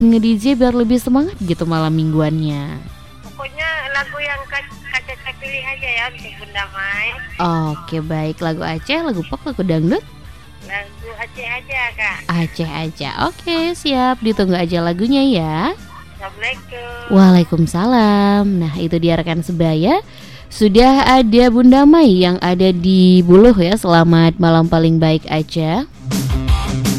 nge-DJ biar lebih semangat gitu malam mingguannya? Pokoknya lagu yang Kak Caca pilih aja ya untuk Bunda Mai. Oke baik, lagu Aceh, lagu pop, lagu dangdut? Lagu Aceh aja Kak. Aceh aja. Oke siap, ditunggu aja lagunya ya. Assalamualaikum. Waalaikumsalam. Nah itu dia rekan sebaya, sudah ada Bunda Mai yang ada di Buluh ya. Selamat malam paling baik aja.